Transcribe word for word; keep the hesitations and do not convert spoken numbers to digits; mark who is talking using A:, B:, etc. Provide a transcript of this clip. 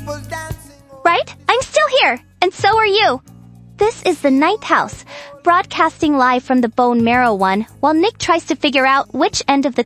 A: Right? I'm still here, and so are you. This is the Ninth House, broadcasting live from the Bone Marrow one, while Nick tries to figure out which end of the